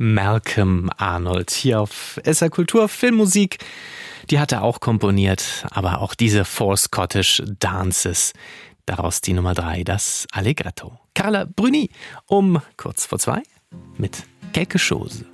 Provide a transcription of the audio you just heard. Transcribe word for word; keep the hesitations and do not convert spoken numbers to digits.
Malcolm Arnold hier auf S R Kultur. Filmmusik, die hat er auch komponiert, aber auch diese Four Scottish Dances. Daraus die Nummer drei, das Allegretto. Carla Bruni um kurz vor zwei mit Quelque chose.